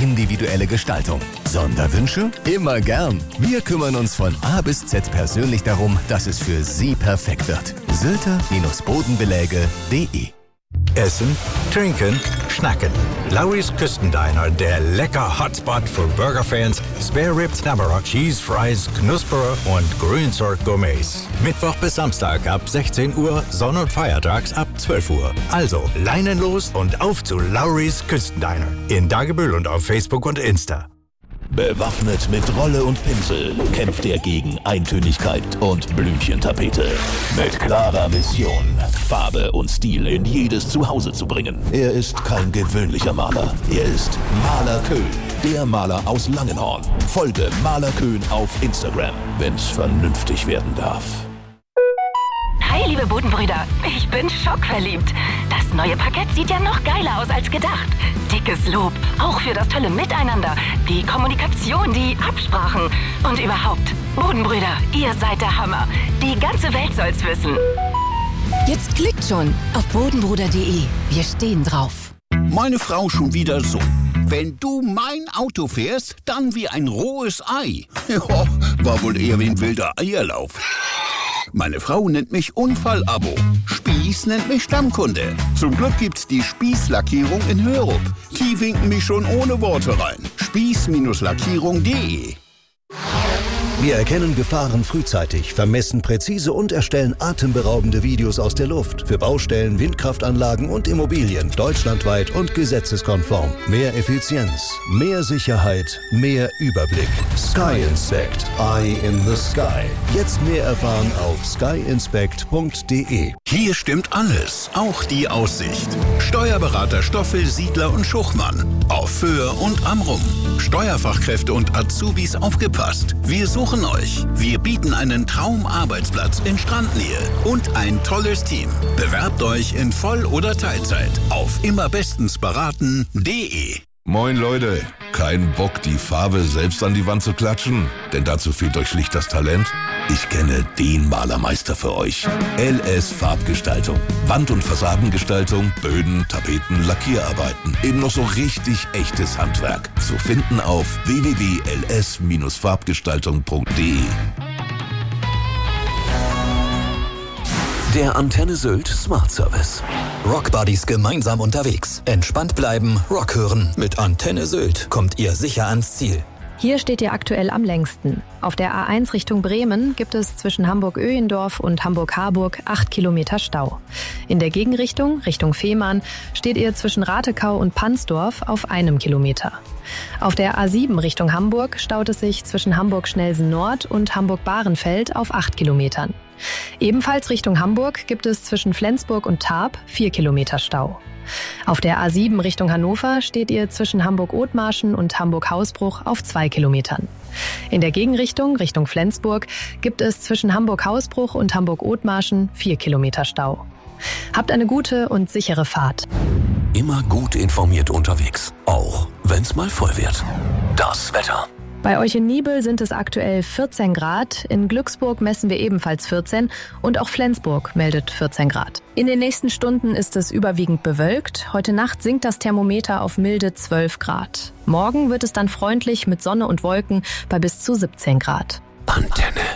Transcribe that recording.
individuelle Gestaltung. Sonderwünsche? Immer gern. Wir kümmern uns von A bis Z persönlich darum, dass es für Sie perfekt wird. Sylter-Bodenbeläge.de. Essen, trinken, schnacken. Lawry's Küstendiner, der lecker Hotspot für Burgerfans, Spare Ribs, Tamara, Cheese Fries, Knusperer und Grünzeug-Gourmets. Mittwoch bis Samstag ab 16 Uhr, Sonn- und Feiertags ab 12 Uhr. Also Leinen los und auf zu Lawry's Küstendiner. In Dagebüll und auf Facebook und Insta. Bewaffnet mit Rolle und Pinsel kämpft er gegen Eintönigkeit und Blümchentapete. Mit klarer Mission, Farbe und Stil in jedes Zuhause zu bringen. Er ist kein gewöhnlicher Maler. Er ist Maler Köhn, der Maler aus Langenhorn. Folge Maler Köhn auf Instagram, wenn's vernünftig werden darf. Hi, liebe Bodenbrüder. Ich bin schockverliebt. Das neue Parkett sieht ja noch geiler aus als gedacht. Dickes Lob, auch für das tolle Miteinander, die Kommunikation, die Absprachen und überhaupt. Bodenbrüder, ihr seid der Hammer. Die ganze Welt soll's wissen. Jetzt klickt schon auf bodenbruder.de. Wir stehen drauf. Meine Frau schon wieder so. Wenn du mein Auto fährst, dann wie ein rohes Ei. Ja, war wohl eher wie ein wilder Eierlauf. Meine Frau nennt mich Unfallabo. Spieß nennt mich Stammkunde. Zum Glück gibt's die Spieß-Lackierung in Hörup. Die winken mich schon ohne Worte rein. Spieß-Lackierung.de. Wir erkennen Gefahren frühzeitig, vermessen präzise und erstellen atemberaubende Videos aus der Luft. Für Baustellen, Windkraftanlagen und Immobilien deutschlandweit und gesetzeskonform. Mehr Effizienz, mehr Sicherheit, mehr Überblick. Sky Inspect. Eye in the Sky. Jetzt mehr erfahren auf skyinspect.de. Hier stimmt alles, auch die Aussicht. Steuerberater Stoffel, Siedler und Schuchmann. Auf Föhr und Amrum. Steuerfachkräfte und Azubis aufgepasst. Wir suchen euch. Wir bieten einen Traumarbeitsplatz in Strandnähe und ein tolles Team. Bewerbt euch in Voll- oder Teilzeit auf immerbestensberaten.de. Moin Leute, kein Bock, die Farbe selbst an die Wand zu klatschen? Denn dazu fehlt euch schlicht das Talent? Ich kenne den Malermeister für euch. LS Farbgestaltung. Wand- und Fassadengestaltung, Böden, Tapeten, Lackierarbeiten. Eben noch so richtig echtes Handwerk. Zu finden auf www.ls-farbgestaltung.de. Der Antenne Sylt Smart Service. Rockbuddies gemeinsam unterwegs. Entspannt bleiben, Rock hören. Mit Antenne Sylt kommt ihr sicher ans Ziel. Hier steht ihr aktuell am längsten. Auf der A1 Richtung Bremen gibt es zwischen Hamburg-Öhendorf und Hamburg-Harburg 8 Kilometer Stau. In der Gegenrichtung, Richtung Fehmarn, steht ihr zwischen Ratekau und Pansdorf auf 1 Kilometer. Auf der A7 Richtung Hamburg staut es sich zwischen Hamburg-Schnelsen-Nord und Hamburg-Bahrenfeld auf 8 Kilometern. Ebenfalls Richtung Hamburg gibt es zwischen Flensburg und Tarp 4 Kilometer Stau. Auf der A7 Richtung Hannover steht ihr zwischen Hamburg-Othmarschen und Hamburg-Hausbruch auf 2 Kilometern. In der Gegenrichtung, Richtung Flensburg, gibt es zwischen Hamburg-Hausbruch und Hamburg-Othmarschen 4 Kilometer Stau. Habt eine gute und sichere Fahrt. Immer gut informiert unterwegs, auch wenn's mal voll wird. Das Wetter. Bei euch in Niebel sind es aktuell 14 Grad, in Glücksburg messen wir ebenfalls 14 und auch Flensburg meldet 14 Grad. In den nächsten Stunden ist es überwiegend bewölkt. Heute Nacht sinkt das Thermometer auf milde 12 Grad. Morgen wird es dann freundlich mit Sonne und Wolken bei bis zu 17 Grad. Antenne.